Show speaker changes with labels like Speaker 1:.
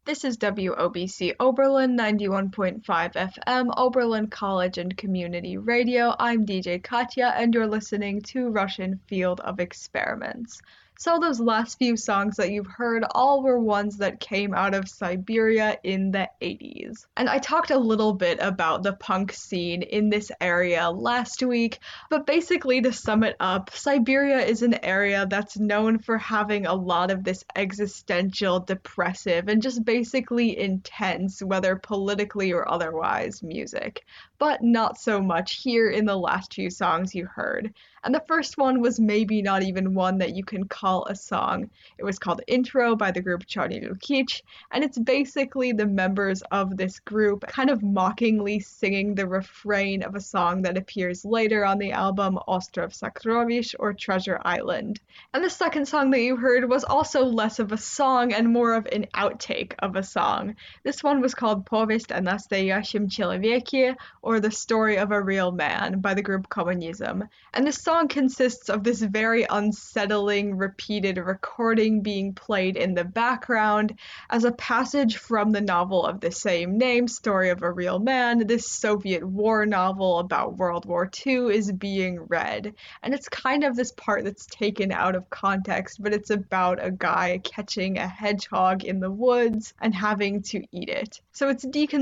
Speaker 1: This is WOBC Oberlin 91.5 FM, Oberlin College and Community Radio. I'm DJ Katya, and you're listening to Russian Field of Experiments. So those last few songs that you've heard all were ones that came out of Siberia in the 80s. And I talked a little bit about the punk scene in this area last week, but basically to sum it up, Siberia is an area that's known for having a lot of this existential, depressive, and just basically intense, whether politically or otherwise, music. But not so much here in the last few songs you heard. And the first one was maybe not even one that you can call a song. It was called Intro by the group Czarny Lukic, and it's basically the members of this group kind of mockingly singing the refrain of a song that appears later on the album Ostrov Sakrovish, or Treasure Island. And the second song that you heard was also less of a song and more of an outtake of a song. This one was called Povest o nastoящем человеке, or The Story of a Real Man by the group Kommunism. And this song consists of this very unsettling, repeated recording being played in the background as a passage from the novel of the same name, Story of a Real Man. This Soviet war novel about World War II is being read. And it's kind of this part that's taken out of context, but it's about a guy catching a hedgehog in the woods and having to eat it. So it's